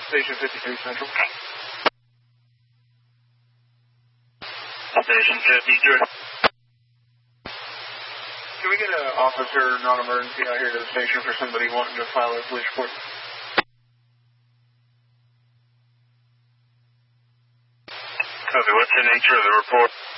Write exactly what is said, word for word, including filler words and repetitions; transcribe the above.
Station fifty-three Central. Station fifty-three. Can we get an officer non-emergency out here to the station for somebody wanting to file a police report? Copy. What's the nature of the report?